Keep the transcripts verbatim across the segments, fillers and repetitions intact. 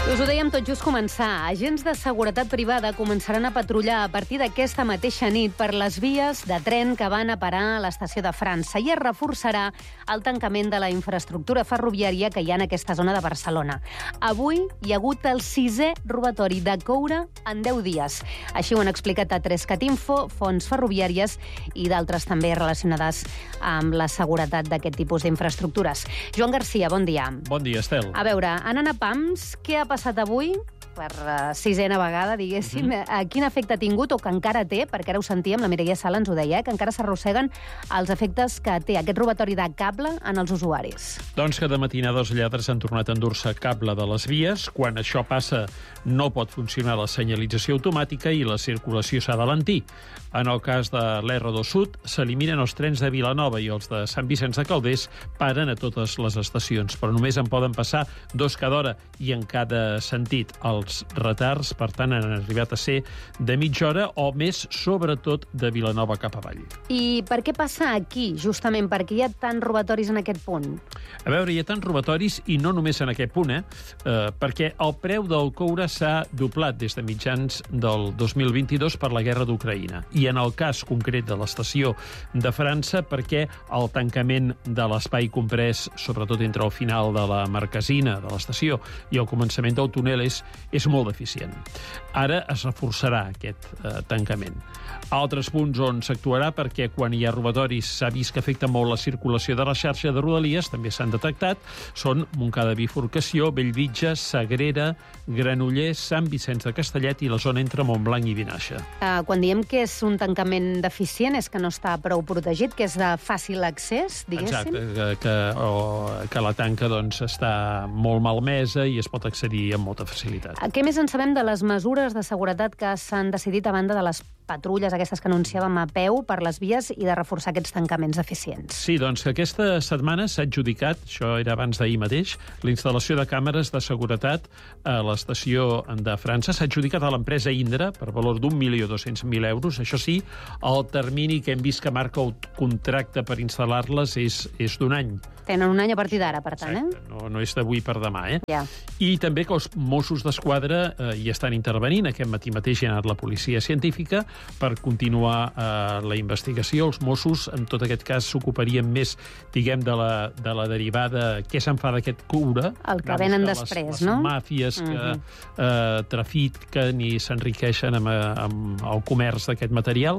Us ho dèiem tot just començar. Agents de seguretat privada començaran a patrullar a partir d'aquesta mateixa nit per les vies de tren que van a parar a l'estació de França i es reforçarà el tancament de la infraestructura ferroviària que hi ha en aquesta zona de Barcelona. Avui hi ha hagut el sisè robatori de coure en deu dies. Així ho han explicat a Trescat Info, fonts ferroviàries i d'altres també relacionades amb la seguretat d'aquest tipus d'infraestructures. Joan Garcia, bon dia. Bon dia, Estel. A veure, anant a pams, què ha passat avui? Per uh, sisena vegada, diguéssim, mm -hmm. quin efecte ha tingut o que encara té, perquè ara ho sentíem, la Mireia Sala ens ho deia, eh, que encara s'arrosseguen els efectes que té aquest robatori de cable en els usuaris. Doncs que de matinada els lladres han tornat a endur-se cable de les vies. Quan això passa no pot funcionar la senyalització automàtica i la circulació s'ha d'alentir. En el cas de l'R dos Sud, s'eliminen els trens de Vilanova i els de Sant Vicenç de Calders paren a totes les estacions, però només en poden passar dos cada hora i en cada sentit. Els retards, per tant, han arribat a ser de mitja hora o més, sobretot de Vilanova cap avall. I per què passa aquí, justament? Per què hi ha tants robatoris en aquest punt? A veure, hi ha tants robatoris, i no només en aquest punt, eh? eh perquè el preu del coure s'ha doblat des de mitjans del dos mil vint-i-dos per la guerra d'Ucraïna. I en el cas concret de l'estació de França, perquè el tancament de l'espai comprès, sobretot entre el final de la marquesina de l'estació i el començament del túnel, és és molt deficient. Ara es reforçarà aquest eh, tancament. Altres punts on s'actuarà, perquè quan hi ha robatoris s'ha vist que afecta molt la circulació de la xarxa de Rodalies, també s'han detectat, són Montcada Bifurcació, Bellvitge, Sagrera, Granollers, Sant Vicenç de Castellet i la zona entre Montblanc i Vinaixa. Uh, quan diem que és un tancament deficient és que no està prou protegit, que és de fàcil accés, diguéssim? Exacte, que, que, o, que la tanca doncs, està molt malmesa i es pot accedir amb molta facilitat. Què més en sabem de les mesures de seguretat que s'han decidit a banda de les patrulles aquestes que anunciàvem a peu per les vies i de reforçar aquests tancaments eficients? Sí, doncs que aquesta setmana s'ha adjudicat, això era abans d'ahir mateix, la instal·lació de càmeres de seguretat a l'estació de França. S'ha adjudicat a l'empresa Indra per valor d'un milió dos-cents mil euros. Això sí, el termini que hem vist que marca el contracte per instal·lar-les és, és d'un any. Tenen un any a partir d'ara, per tant, Exacte. eh? No, no és d'avui per demà, eh? Ja. I també que els Mossos d'Esquadra eh, hi estan intervenint. Aquest matí mateix hi ha anat la policia científica per continuar eh, la investigació. Els Mossos, en tot aquest cas, s'ocuparien més, diguem, de la, de la derivada, què se'n fa d'aquest coure. El que venen les, després, les no? Les màfies que uh-huh. eh, trafiquen i s'enriqueixen amb, amb el comerç d'aquest material.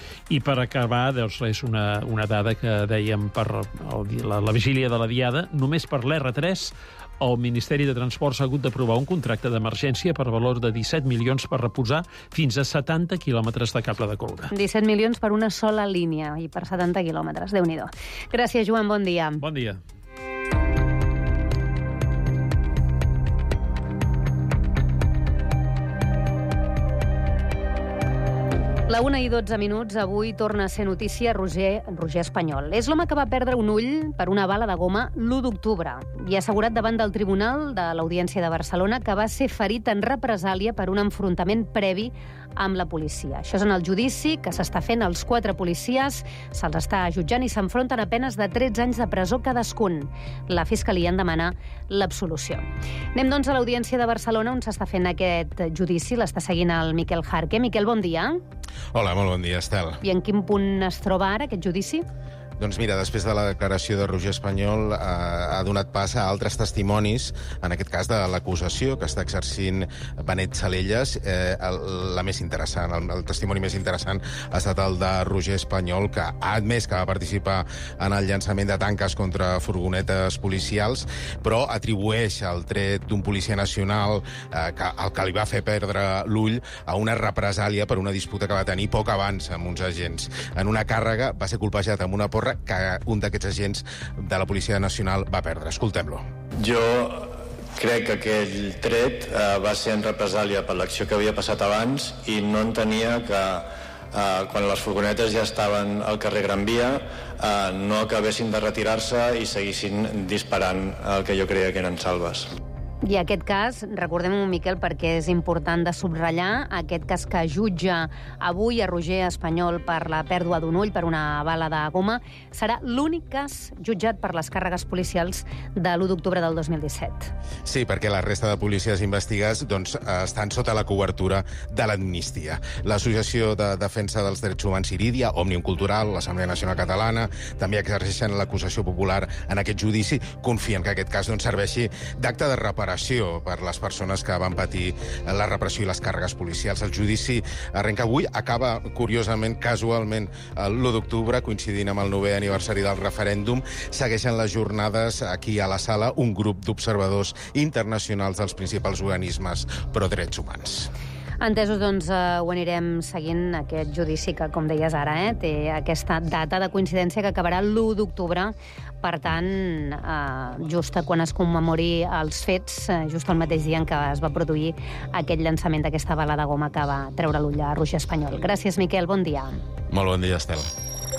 I per acabar, doncs, és una, una dada que dèiem per el, la, la vigília de la Diada, només per l'R tres el Ministeri de Transports ha hagut d'aprovar un contracte d'emergència per valor de disset milions per reposar fins a setanta quilòmetres de cable de coure. disset milions per una sola línia i per setanta quilòmetres, Déu-n'hi-do. Gràcies, Joan, bon dia. Bon dia. La una i dotze minuts, avui torna a ser notícia Roger, Roger Espanyol. És l'home que va perdre un ull per una bala de goma l'u d'octubre i ha assegurat davant del Tribunal de l'Audiència de Barcelona que va ser ferit en represàlia per un enfrontament previ amb la policia. Això és en el judici que s'està fent als quatre policies, se'ls està jutjant i s'enfronten a penes de tretze anys de presó cadascun. La Fiscalia en demana l'absolució. Anem, doncs, a l'Audiència de Barcelona, on s'està fent aquest judici. L'està seguint el Miquel Jarque. Miquel, bon dia. Hola, molt bon dia, Estel. I en quin punt es troba ara aquest judici? Doncs mira, després de la declaració de Roger Espanyol eh, ha donat pas a altres testimonis, en aquest cas de l'acusació que està exercint Benet Salellas. Eh, el, la més interessant, el, el testimoni més interessant ha estat el de Roger Espanyol, que ha admès que va participar en el llançament de tanques contra furgonetes policials, però atribueix el tret d'un policia nacional eh, que, el que li va fer perdre l'ull a una represàlia per una disputa que va tenir poc abans amb uns agents. En una càrrega va ser colpejat amb una porra que un d'aquests agents de la Policia Nacional va perdre. Escoltem-lo. Jo crec que aquell tret eh, va ser en represàlia per l'acció que havia passat abans i no entenia que eh, quan les furgonetes ja estaven al carrer Gran Via eh, no acabessin de retirar-se i seguissin disparant el que jo creia que eren salves. I aquest cas, recordem-ho, Miquel, perquè és important de subratllar, aquest cas que jutja avui a Roger Espanyol per la pèrdua d'un ull per una bala de goma, serà l'únic cas jutjat per les càrregues policials de l'u d'octubre del dos mil disset. Sí, perquè la resta de policies investigats doncs, estan sota la cobertura de l'amnistia. L'Associació de Defensa dels Drets Humans Irídia, Òmnium Cultural, l'Assemblea Nacional Catalana, també exerceixen l'acusació popular en aquest judici, confien que aquest cas doncs, serveixi d'acte de reparació per les persones que van patir la repressió i les càrregues policials. El judici arrenca avui, acaba, curiosament, casualment, l'u d'octubre, coincidint amb el novè aniversari del referèndum. Segueixen les jornades aquí a la sala un grup d'observadors internacionals dels principals organismes pro drets humans. Entesos, doncs, eh, ho anirem seguint, aquest judici que, com deies ara, eh, té aquesta data de coincidència que acabarà l'u d'octubre. Per tant, eh, just quan es commemori els fets, eh, just el mateix dia en què es va produir aquest llançament d'aquesta bala de goma que va treure l'ull a Roger Espanyol. Gràcies, Miquel. Bon dia. Molt bon dia, Estel.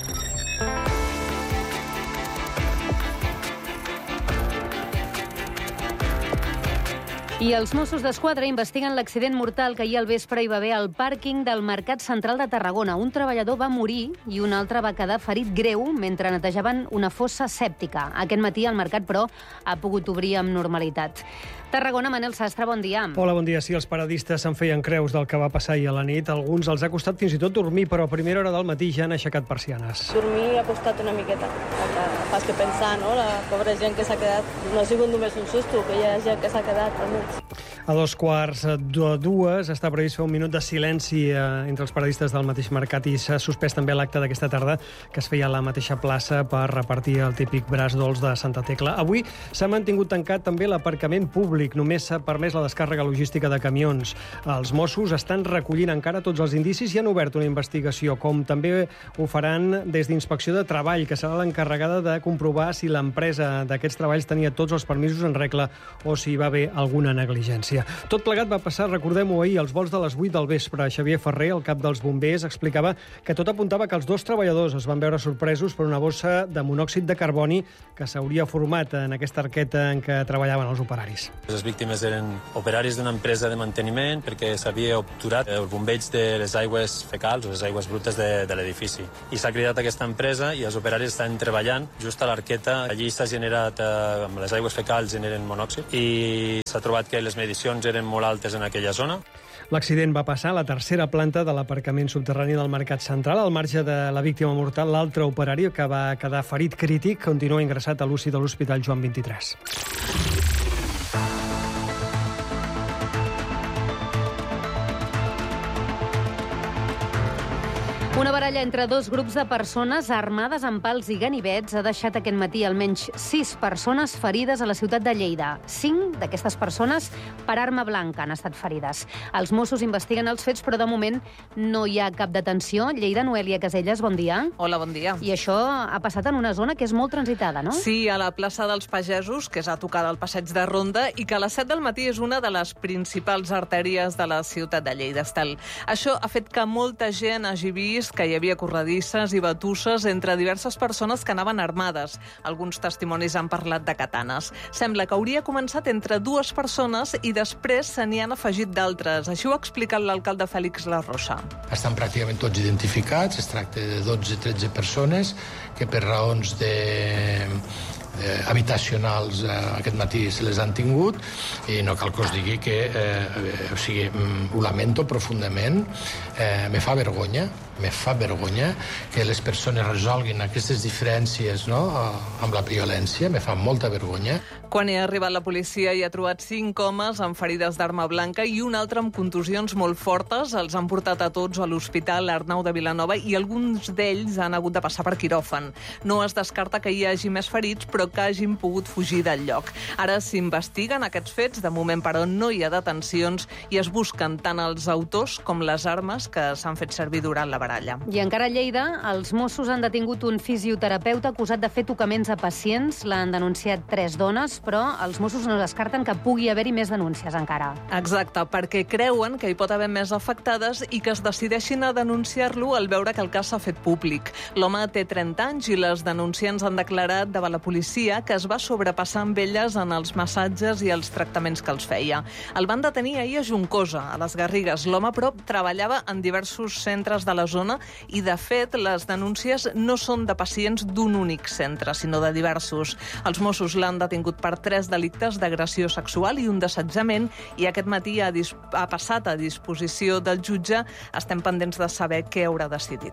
I els Mossos d'Esquadra investiguen l'accident mortal que ahir al vespre hi va haver al pàrquing del Mercat Central de Tarragona. Un treballador va morir i un altre va quedar ferit greu mentre netejaven una fossa sèptica. Aquest matí el mercat, però, ha pogut obrir amb normalitat. Tarragona, Manel Sastre, bon dia. Hola, bon dia. Sí, els paradistes se'n feien creus del que va passar ahir a la nit. Alguns els ha costat fins i tot dormir, però a primera hora del matí ja han aixecat persianes. Dormir ha costat una miqueta. Fas que pensar, no? La pobra gent que s'ha quedat... No ha sigut només un susto, que hi ha gent que s'ha quedat al mig. A dos quarts de dues està previst fer un minut de silenci entre els paradistes del mateix mercat i s'ha suspès també l'acte d'aquesta tarda que es feia a la mateixa plaça per repartir el típic braç dolç de Santa Tecla. Avui s'ha mantingut tancat també l'aparcament públic. Només s'ha permès la descàrrega logística de camions. Els Mossos estan recollint encara tots els indicis i han obert una investigació, com també ho faran des d'Inspecció de Treball, que serà l'encarregada de comprovar si l'empresa d'aquests treballs tenia tots els permisos en regla o si hi va haver alguna negligència. Tot plegat va passar, recordem-ho ahir, als vols de les vuit del vespre. Xavier Ferrer, el cap dels bombers, explicava que tot apuntava que els dos treballadors es van veure sorpresos per una bossa de monòxid de carboni que s'hauria format en aquesta arqueta en què treballaven els operaris. Les víctimes eren operaris d'una empresa de manteniment perquè s'havia obturat el bombeig de les aigües fecals o les aigües brutes de, de l'edifici. I s'ha cridat aquesta empresa i els operaris estan treballant just a l'arqueta. Allí s'ha generat, eh, amb les aigües fecals generen monòxid i s'ha trobat que les medicions eren molt altes en aquella zona. L'accident va passar a la tercera planta de l'aparcament subterrani del Mercat Central. Al marge de la víctima mortal, l'altre operari, que va quedar ferit crític, continua ingressat a l'U C I de l'Hospital Joan vint-i-tres. Una baralla entre dos grups de persones armades amb pals i ganivets ha deixat aquest matí almenys sis persones ferides a la ciutat de Lleida. Cinc d'aquestes persones per arma blanca han estat ferides. Els Mossos investiguen els fets, però de moment no hi ha cap detenció. Lleida, Noelia Caselles, bon dia. Hola, bon dia. I això ha passat en una zona que és molt transitada, no? Sí, a la plaça dels Pagesos, que és a tocar del passeig de Ronda, i que a les set del matí és una de les principals artèries de la ciutat de Lleida. Estel. Això ha fet que molta gent hagi vist que hi havia corredisses i batusses entre diverses persones que anaven armades. Alguns testimonis han parlat de katanes. Sembla que hauria començat entre dues persones i després se n'hi han afegit d'altres. Així ho ha explicat l'alcalde Fèlix La Rosa. Estan pràcticament tots identificats. Es tracta de dotze tretze persones que per raons de... Eh, habitacionals eh, aquest matí se les han tingut i no cal que us digui que eh, o sigui, ho lamento profundament, eh, me fa vergonya me fa vergonya que les persones resolguin aquestes diferències, no, amb la violència, me fa molta vergonya. Quan hi ha arribat la policia hi ha trobat cinc homes amb ferides d'arma blanca i un altre amb contusions molt fortes. Els han portat a tots a l'Hospital Arnau de Vilanova i alguns d'ells han hagut de passar per quiròfan. No es descarta que hi hagi més ferits, però que hagin pogut fugir del lloc. Ara s'investiguen aquests fets, de moment però no hi ha detencions i es busquen tant els autors com les armes que s'han fet servir durant la baralla. baralla. I encara a Lleida, els Mossos han detingut un fisioterapeuta acusat de fer tocaments a pacients. L'han denunciat tres dones, però els Mossos no descarten que pugui haver-hi més denúncies encara. Exacte, perquè creuen que hi pot haver més afectades i que es decideixin a denunciar-lo al veure que el cas s'ha fet públic. L'home té trenta anys i les denunciants han declarat davant la policia que es va sobrepassar amb elles en els massatges i els tractaments que els feia. El van detenir ahir a Juncosa, a les Garrigues. L'home, però, treballava en diversos centres de la zona i, de fet, les denúncies no són de pacients d'un únic centre, sinó de diversos. Els Mossos l'han detingut per tres delictes d'agressió sexual i un d'assetjament i aquest matí ha, ha passat a disposició del jutge. Estem pendents de saber què haurà decidit.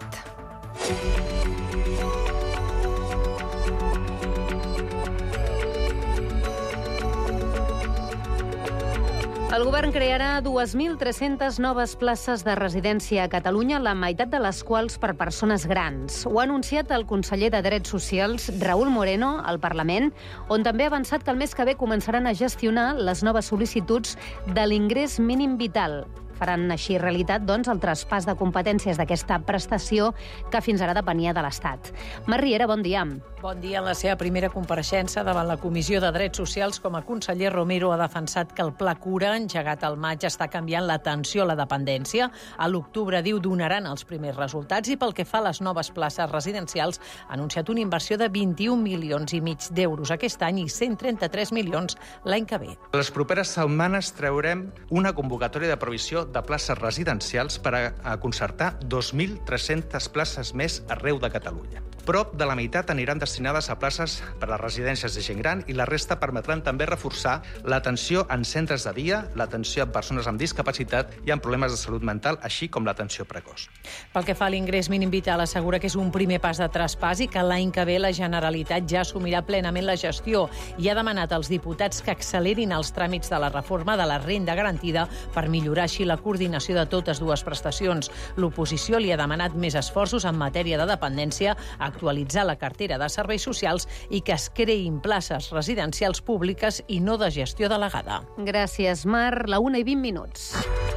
El govern crearà dues mil tres-centes noves places de residència a Catalunya, la meitat de les quals per persones grans. Ho ha anunciat el conseller de Drets Socials, Raúl Moreno, al Parlament, on també ha avançat que el mes que ve començaran a gestionar les noves sol·licituds de l'ingrés mínim vital. Faran així realitat, doncs, el traspàs de competències d'aquesta prestació que fins ara depenia de l'Estat. Mar Riera, bon dia. Bon dia. En la seva primera compareixença davant la Comissió de Drets Socials, com a conseller, Romero ha defensat que el Pla Cura, engegat al maig, està canviant l'atenció a la dependència. A l'octubre, diu, donaran els primers resultats i pel que fa a les noves places residencials ha anunciat una inversió de vint-i-un milions i mig d'euros aquest any i cent trenta-tres milions l'any que ve. Les properes setmanes traurem una convocatòria de provisió de places residencials per a concertar dos mil tres-centes places més arreu de Catalunya. Prop de la meitat aniran destinades a places per a les residències de gent gran i la resta permetran també reforçar l'atenció en centres de dia, l'atenció a persones amb discapacitat i amb problemes de salut mental, així com l'atenció precoç. Pel que fa a l'ingrés mínim vital, assegura que és un primer pas de traspàs i que l'any que ve la Generalitat ja assumirà plenament la gestió i ha demanat als diputats que accelerin els tràmits de la reforma de la renda garantida per millorar així la coordinació de totes dues prestacions. L'oposició li ha demanat més esforços en matèria de dependència, actualitzar la cartera de serveis socials i que es creïn places residencials públiques i no de gestió delegada. Gràcies, Mar. La una i vint minuts.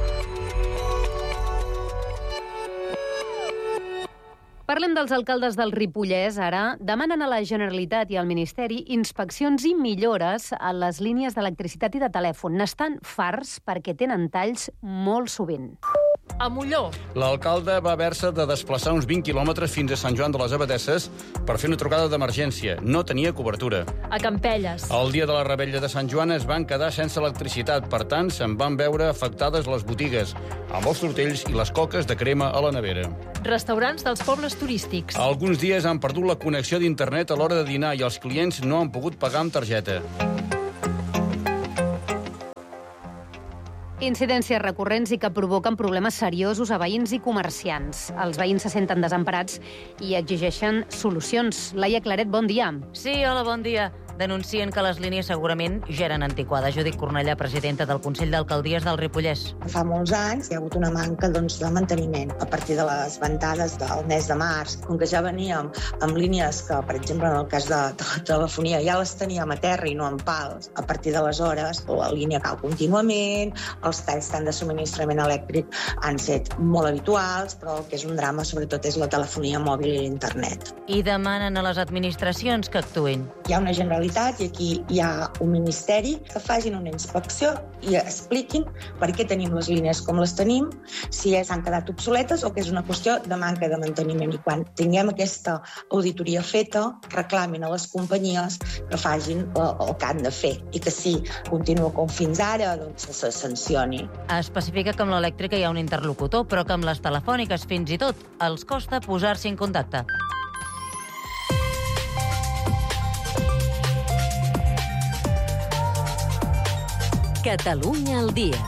Parlem dels alcaldes del Ripollès, ara. Demanen a la Generalitat i al Ministeri inspeccions i millores a les línies d'electricitat i de telèfon. N'estan farts perquè tenen talls molt sovint. A Molló. L'alcalde va haver-se de desplaçar uns vint quilòmetres fins a Sant Joan de les Abadesses per fer una trucada d'emergència. No tenia cobertura. A Campelles. El dia de la rebella de Sant Joan es van quedar sense electricitat. Per tant, se'n van veure afectades les botigues, amb els tortells i les coques de crema a la nevera. Restaurants dels pobles turístics. Alguns dies han perdut la connexió d'internet a l'hora de dinar i els clients no han pogut pagar amb targeta. Incidències recurrents i que provoquen problemes seriosos a veïns i comerciants. Els veïns se senten desemparats i exigeixen solucions. Laia Claret, bon dia. Sí, hola, bon dia. Denuncien que les línies segurament ja eren antiquades. Judit Cornellà, presidenta del Consell d'Alcaldies del Ripollès. Fa molts anys hi ha hagut una manca doncs, de manteniment a partir de les ventades del mes de març. Com que ja veníem amb línies que, per exemple, en el cas de, de la telefonia ja les teníem a terra i no en pals, a partir d'aleshores la línia cau contínuament, els talls tant de subministrament elèctric han set molt habituals, però el que és un drama sobretot és la telefonia mòbil i l'internet. I demanen a les administracions que actuïn. Hi ha una generalitat i aquí hi ha un ministeri que facin una inspecció i expliquin per què tenim les línies com les tenim, si s'han quedat obsoletes o que és una qüestió de manca de manteniment. I quan tinguem aquesta auditoria feta, reclamin a les companyies que facin el que han de fer i que si continua com fins ara, doncs se sancioni. Especifica que amb l'elèctrica hi ha un interlocutor, però que amb les telefòniques fins i tot els costa posar-se en contacte. Catalunya al dia.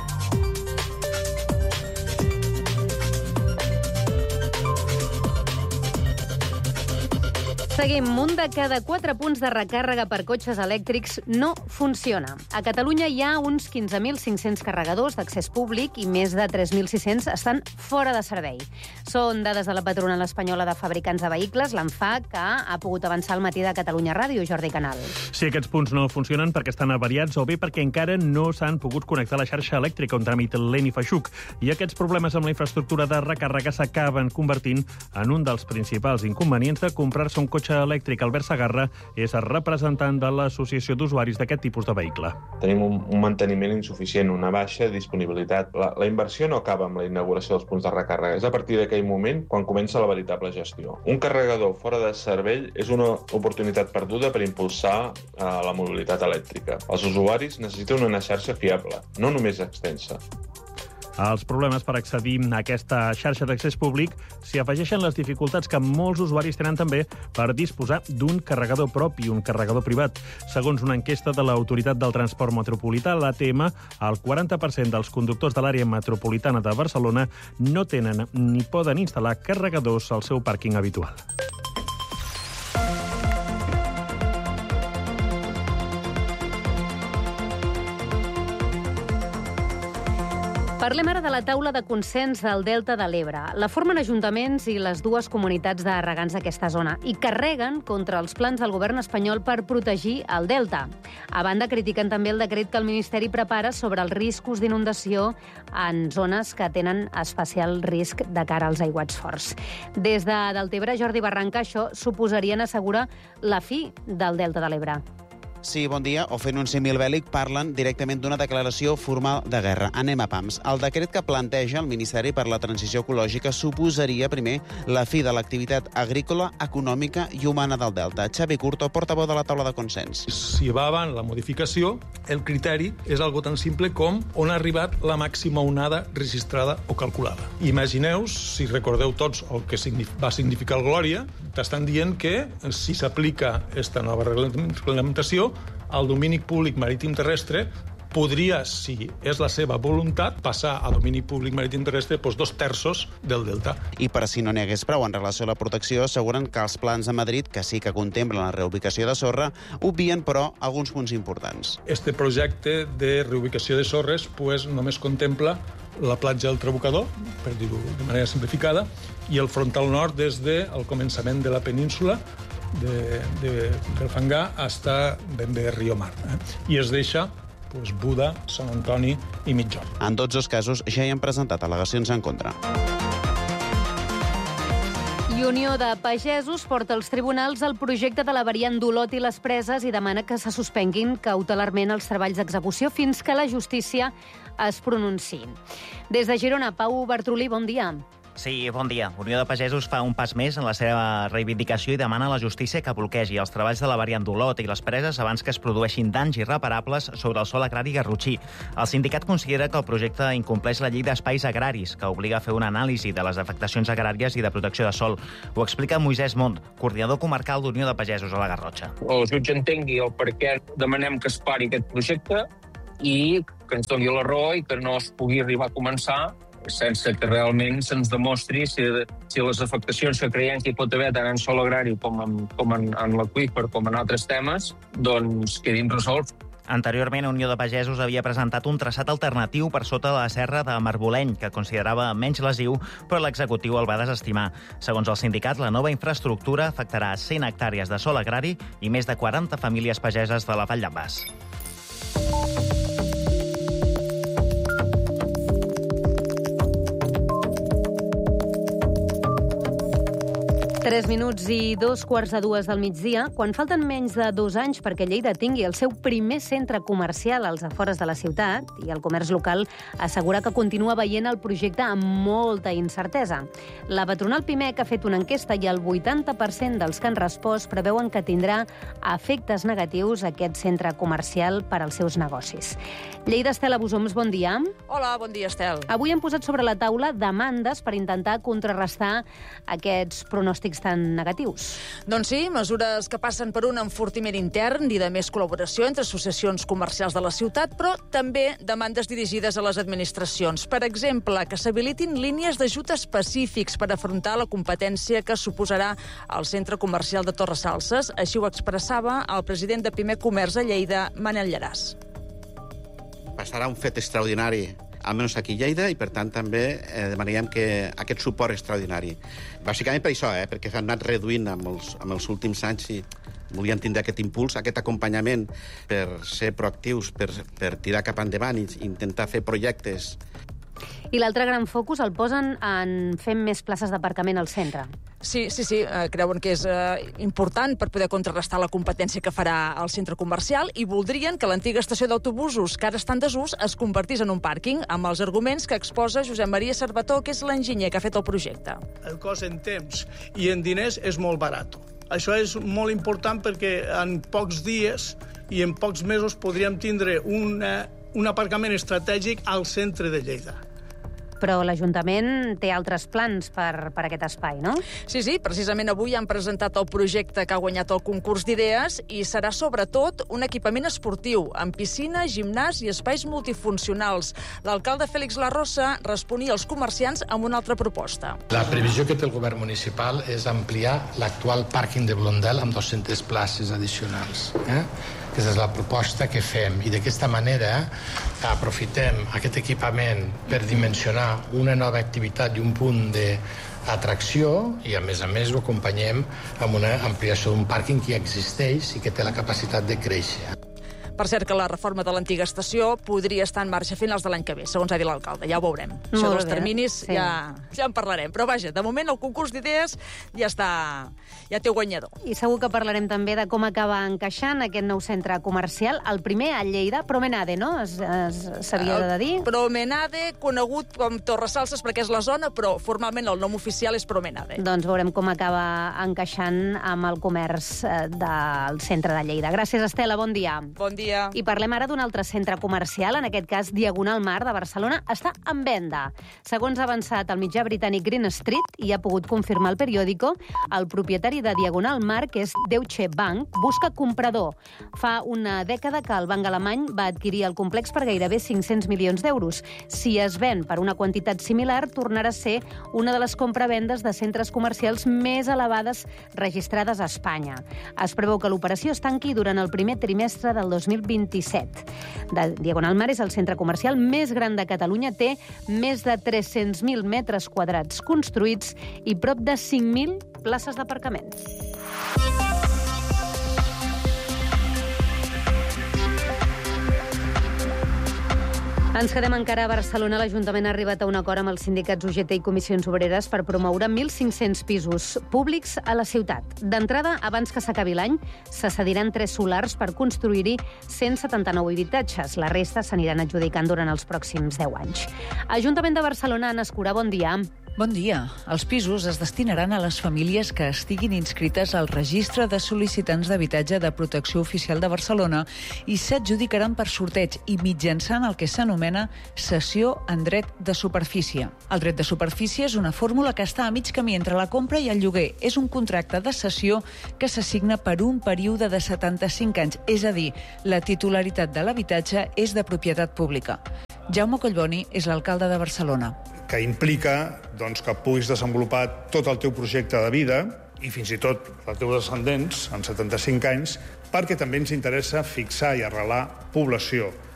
Seguim. Un de cada quatre punts de recàrrega per cotxes elèctrics no funciona. A Catalunya hi ha uns quinze mil cinc-cents carregadors d'accés públic i més de tres mil sis-cents estan fora de servei. Són dades de la Patronal Espanyola de Fabricants de Vehicles, l'ANFA, que ha pogut avançar al matí de Catalunya Ràdio. Jordi Canal. Sí, aquests punts no funcionen perquè estan avariats o bé perquè encara no s'han pogut connectar a la xarxa elèctrica, un tràmit lent i feixuc. I aquests problemes amb la infraestructura de recàrrega s'acaben convertint en un dels principals inconvenients de comprar-se un cotxe elèctric. Albert Sagarra és representant de l'Associació d'Usuaris d'aquest tipus de vehicle. Tenim un, un manteniment insuficient, una baixa disponibilitat. La, la inversió no acaba amb la inauguració dels punts de recàrrega. És a partir d'aquell moment quan comença la veritable gestió. Un carregador fora de servei és una oportunitat perduda per impulsar eh, la mobilitat elèctrica. Els usuaris necessiten una xarxa fiable, no només extensa. Als problemes per accedir a aquesta xarxa d'accés públic s'hi afegeixen les dificultats que molts usuaris tenen també per disposar d'un carregador propi, un carregador privat. Segons una enquesta de l'Autoritat del Transport Metropolità, l'A T M, el quaranta per cent dels conductors de l'àrea metropolitana de Barcelona no tenen ni poden instal·lar carregadors al seu pàrquing habitual. Parlem ara de la taula de consens del Delta de l'Ebre. La formen ajuntaments i les dues comunitats de regants d'aquesta zona i carreguen contra els plans del govern espanyol per protegir el Delta. A banda, critiquen també el decret que el Ministeri prepara sobre els riscos d'inundació en zones que tenen especial risc de cara als aiguats forts. Des de Deltebre, Jordi Barranca, això suposaria assegurar la fi del Delta de l'Ebre. Sí, bon dia. O fent un símil bèl·lic parlen directament d'una declaració formal de guerra. Anem a pams. El decret que planteja el Ministeri per la Transició Ecològica suposaria, primer, la fi de l'activitat agrícola, econòmica i humana del Delta. Xavi Curto, portaveu de la taula de consens. Si va avant la modificació, el criteri és algo tan simple com on ha arribat la màxima onada registrada o calculada. Imagineu, si recordeu tots el que va significar el Glòria, t'estan dient que si s'aplica aquesta nova reglamentació, el domini públic marítim terrestre podria, si és la seva voluntat, passar a domini públic marítim terrestre doncs, dos terços del delta. I per si no n'hi hagués prou en relació a la protecció, asseguren que els plans de Madrid, que sí que contemplen la reubicació de sorra, obvien, però, alguns punts importants. Este projecte de reubicació de sorres pues, només contempla la platja del Trabucador, per dir-ho de manera simplificada, i el frontal nord des del començament de la península de, de, del Fangar fins ben bé Rio Mar. Eh? I es deixa pues, Buda, Sant Antoni i Mitjorn. En tots els casos ja hi han presentat al·legacions en contra. I Unió de Pagesos porta als tribunals el projecte de la variant d'Olot i les Preses i demana que se suspenguin cautelarment els treballs d'execució fins que la justícia es pronunciï. Des de Girona, Pau Bartrolí, bon dia. Sí, bon dia. Unió de Pagesos fa un pas més en la seva reivindicació i demana a la justícia que bloquegi els treballs de la variant d'Olot i les Preses abans que es produeixin danys irreparables sobre el sòl agrari garrotxí. El sindicat considera que el projecte incompleix la llei d'espais agraris, que obliga a fer una anàlisi de les afectacions agràries i de protecció de sòl. Ho explica Moisès Mont, coordinador comarcal d'Unió de Pagesos a la Garrotxa. El jutge entengui el per què demanem que es pari aquest projecte i que ens doni la raó i que no es pugui arribar a començar sense que realment se'ns demostri si, si les afectacions que creiem que hi pot haver tant en sòl agrari com en, com en, en l'aqüífer com en altres temes, doncs quedin resolts. Anteriorment, Unió de Pagesos havia presentat un traçat alternatiu per sota de la serra de Marboleny, que considerava menys lesiu, però l'executiu el va desestimar. Segons el sindicat, la nova infraestructura afectarà cent hectàrees de sòl agrari i més de quaranta famílies pageses de la Vall d'en Bas. Tres minuts i dos quarts de dues del migdia, quan falten menys de dos anys perquè Lleida tingui el seu primer centre comercial als afores de la ciutat i el comerç local assegura que continua veient el projecte amb molta incertesa. La patronal Pimec ha fet una enquesta i el vuitanta per cent dels que han respost preveuen que tindrà efectes negatius aquest centre comercial per als seus negocis. Lleida, Estela Busoms, bon dia. Hola, bon dia, Estel. Avui hem posat sobre la taula demandes per intentar contrarrestar aquests pronòstics tan negatius. Doncs sí, mesures que passen per un enfortiment intern i de més col·laboració entre associacions comercials de la ciutat, però també demandes dirigides a les administracions. Per exemple, que s'habilitin línies d'ajut específics per afrontar la competència que suposarà el centre comercial de Torresalses. Així ho expressava el president de Pime Comerç a Lleida, Manel Llaràs. Passarà un fet extraordinari, almenys aquí a Lleida, i per tant també eh, demanaríem que aquest suport extraordinari. Bàsicament per això, eh, perquè s'han anat reduint amb els, amb els últims anys i volien tindre aquest impuls, aquest acompanyament per ser proactius, per, per tirar cap endavant i intentar fer projectes. I l'altre gran focus el posen en fer més places d'aparcament al centre. Sí, sí, sí, eh, creuen que és eh, important per poder contrarrestar la competència que farà el centre comercial i voldrien que l'antiga estació d'autobusos, que ara està en desús, es convertís en un pàrquing, amb els arguments que exposa Josep Maria Cervató, que és l'enginyer que ha fet el projecte. El cost en temps i en diners és molt barat. Això és molt important perquè en pocs dies i en pocs mesos podríem tindre una, un aparcament estratègic al centre de Lleida. Però l'Ajuntament té altres plans per, per aquest espai, no? Sí, sí, precisament avui han presentat el projecte que ha guanyat el concurs d'idees i serà sobretot un equipament esportiu, amb piscina, gimnàs i espais multifuncionals. L'alcalde Félix Larrosa responia als comerciants amb una altra proposta. La previsió que té el govern municipal és ampliar l'actual pàrquing de Blondel amb dues-centes places addicionals. Eh? Aquesta és la proposta que fem i d'aquesta manera aprofitem aquest equipament per dimensionar una nova activitat i un punt d'atracció i, a més a més, ho acompanyem amb una ampliació d'un pàrquing que ja existeix i que té la capacitat de créixer. Per cert, que la reforma de l'antiga estació podria estar en marxa a finals de l'any que ve, segons ha dit l'alcalde. Ja ho veurem. Molt Això dels bé, terminis sí. ja, ja en parlarem. Però vaja, de moment el concurs d'idees ja està, ja té guanyador. I segur que parlarem també de com acaba encaixant aquest nou centre comercial. El primer a Lleida, Promenade, no? S'havia de dir? Promenade, conegut com Torresalses perquè és la zona, però formalment el nom oficial és Promenade. Doncs veurem com acaba encaixant amb el comerç del centre de Lleida. Gràcies, Estela, bon dia. Bon dia. I parlem ara d'un altre centre comercial, en aquest cas Diagonal Mar de Barcelona, està en venda. Segons ha avançat el mitjà britànic Green Street i ha pogut confirmar el periòdico, el propietari de Diagonal Mar, que és Deutsche Bank, busca comprador. Fa una dècada que el banc alemany va adquirir el complex per gairebé cinc-cents milions d'euros. Si es ven per una quantitat similar, tornarà a ser una de les compravendes de centres comercials més elevades registrades a Espanya. Es preveu que l'operació es tanqui durant el primer trimestre del dos mil vint-i-set. De Diagonal Mar és el centre comercial més gran de Catalunya, té més de tres-cents mil metres quadrats construïts i prop de cinc mil places d'aparcament. Ens quedem encara a Barcelona. L'Ajuntament ha arribat a un acord amb els sindicats U G T i Comissions Obreres per promoure mil cinc-cents pisos públics a la ciutat. D'entrada, abans que s'acabi l'any, se cediran tres solars per construir-hi cent setanta-nou habitatges. La resta s'aniran adjudicant durant els pròxims deu anys. Ajuntament de Barcelona, Anna Escura, bon dia. Bon dia. Els pisos es destinaran a les famílies que estiguin inscrites al Registre de Sol·licitants d'Habitatge de Protecció Oficial de Barcelona i s'adjudicaran per sorteig i mitjançant el que s'anomena cessió en dret de superfície. El dret de superfície és una fórmula que està a mig camí entre la compra i el lloguer. És un contracte de cessió que s'assigna per un període de setanta-cinc anys, és a dir, la titularitat de l'habitatge és de propietat pública. Jaume Collboni és l'alcalde de Barcelona. Que implica doncs, que puguis desenvolupar tot el teu projecte de vida i fins i tot els teus descendents en setanta-cinc anys, perquè també ens interessa fixar i arrelar població